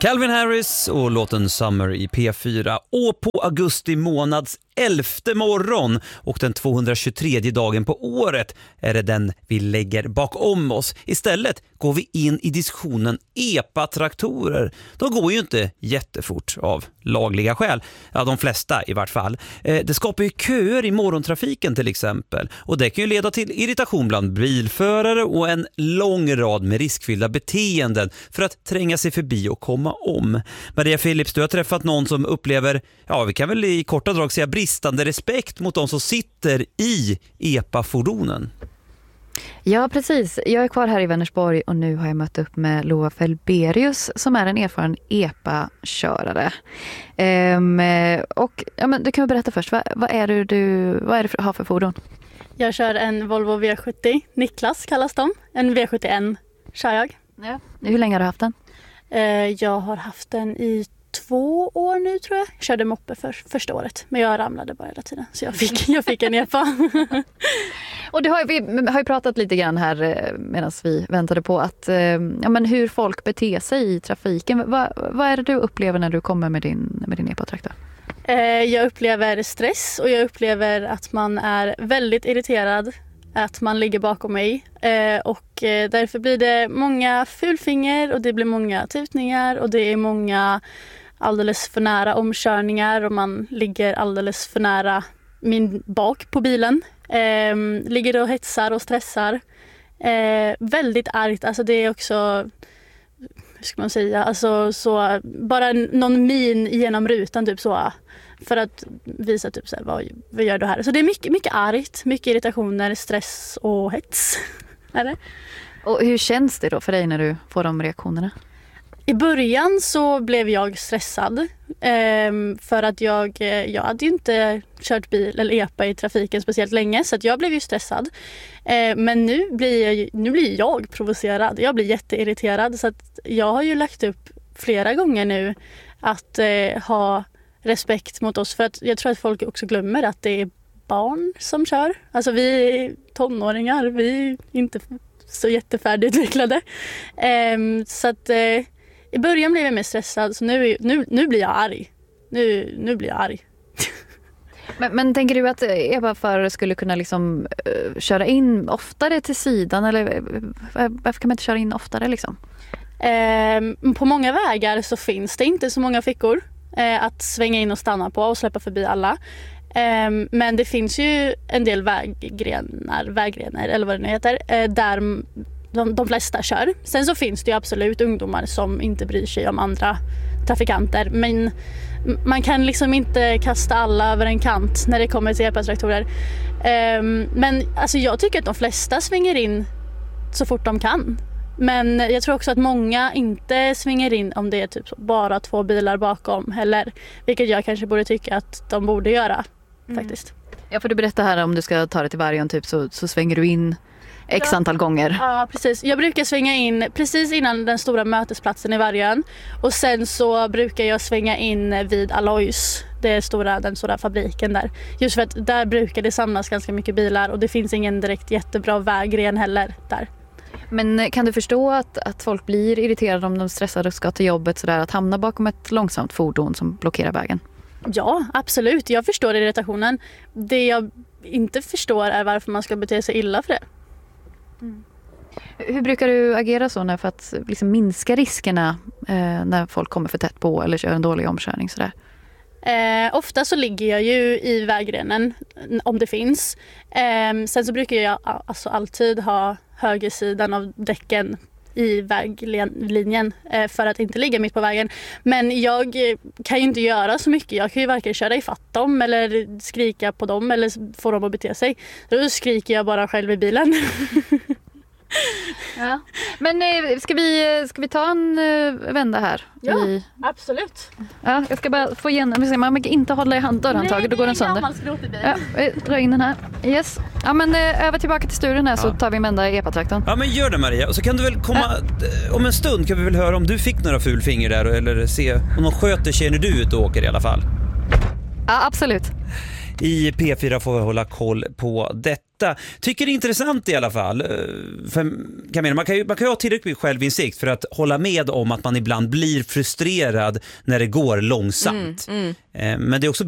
Calvin Harris och låten Summer i P4. Och på augusti månads 11:e morgon och den 223:e dagen på året är det den vi lägger bakom oss. Istället går vi in i diskussionen EPA-traktorer. De går ju inte jättefort av lagliga skäl. Ja, de flesta i vart fall. Det skapar ju köer i morgontrafiken till exempel. Och det kan ju leda till irritation bland bilförare och en lång rad med riskfyllda beteenden för att tränga sig förbi och komma om. Maria Philips, du har träffat någon som upplever, ja vi kan väl i korta drag säga bristande respekt mot de som sitter i EPA-fordonen. Ja, precis. Jag är kvar här i Vänersborg och nu har jag mött upp med Loa Felberius som är en erfaren EPA-körare. Och ja, men du kan väl berätta först, vad är det du har för fordon? Jag kör en Volvo V70, Niklas kallas de. En V71 kör jag. Ja. Hur länge har du haft den? Jag har haft den i 2 år nu tror jag. Jag körde moppe första året. Men jag ramlade bara hela tiden. Så jag fick en EPA. Och vi har ju pratat lite grann här medan vi väntade på att ja, men hur folk beter sig i trafiken. Vad är det du upplever när du kommer med din EPA-traktor? Jag upplever stress och jag upplever att man är väldigt irriterad. Att man ligger bakom mig och därför blir det många fulfinger och det blir många tutningar och det är många alldeles för nära omkörningar och man ligger alldeles för nära min bak på bilen. Ligger och hetsar och stressar. Väldigt argt, alltså det är också, hur ska man säga, alltså så bara någon min genom rutan typ så. För att visa typ så här, vad gör du här? Så det är mycket argt, mycket irritationer, stress och hets. Eller? Och hur känns det då för dig när du får de reaktionerna? I början så blev jag stressad. För att jag hade ju inte kört bil eller EPA i trafiken speciellt länge. Så att jag blev ju stressad. Men nu blir jag provocerad. Jag blir jätteirriterad. Så att jag har ju lagt upp flera gånger nu att ha respekt mot oss, för att jag tror att folk också glömmer att det är barn som kör. Alltså vi är tonåringar, vi är inte så jättefärdigutvecklade. Så att i början blev jag mer stressad, så nu blir jag arg. Nu blir jag arg. Men tänker du att EPA-förare skulle kunna liksom köra in oftare till sidan, eller varför kan man inte köra in oftare liksom? På många vägar så finns det inte så många fickor att svänga in och stanna på och släppa förbi alla. Men det finns ju en del vägrenar eller vad det nu heter, där de flesta kör. Sen så finns det ju absolut ungdomar som inte bryr sig om andra trafikanter. Men man kan liksom inte kasta alla över en kant när det kommer till EPA-traktorer. Men alltså jag tycker att de flesta svänger in så fort de kan. Men jag tror också att många inte svänger in om det är typ bara 2 bilar bakom heller. Vilket jag kanske borde tycka att de borde göra faktiskt. Ja, för du berättar här om du ska ta det till Vargön typ så svänger du in x antal gånger. Ja, precis. Jag brukar svänga in precis innan den stora mötesplatsen i Vargön. Och sen så brukar jag svänga in vid Alois, den stora fabriken där. Just för att där brukar det samlas ganska mycket bilar och det finns ingen direkt jättebra vägren heller där. Men kan du förstå att folk blir irriterade om de stressar och ska till jobbet sådär, att hamna bakom ett långsamt fordon som blockerar vägen? Ja, absolut. Jag förstår irritationen. Det jag inte förstår är varför man ska bete sig illa för det. Mm. Hur brukar du agera så för att liksom minska riskerna när folk kommer för tätt på eller kör en dålig omkörning sådär? Ofta så ligger jag ju i vägrenen om det finns. Sen så brukar jag alltså alltid ha högersidan av däcken i väglinjen för att inte ligga mitt på vägen. Men jag kan ju inte göra så mycket. Jag kan ju varken köra ifatt dem eller skrika på dem eller få dem att bete sig. Då skriker jag bara själv i bilen. Ja. Men ska vi ta en vända här? Ja, absolut. Ja, jag ska bara få igen. Man kan inte hålla i handdörrhandtaget, då går den sönder. Ja, dra in den här. Yes. Ja, men över tillbaka till studion här så tar vi en vända i EPA-traktorn. Ja, men gör det Maria. Och så kan du väl komma om en stund kan vi väl höra om du fick några fulfinger där eller se om någon sköter sig när du är ute och åker i alla fall. Ja, absolut. I P4 får vi hålla koll på detta. detta. Tycker det är intressant i alla fall. För Camilla, man kan ju ha tillräckligt självinsikt för att hålla med om att man ibland blir frustrerad när det går långsamt. Men det är också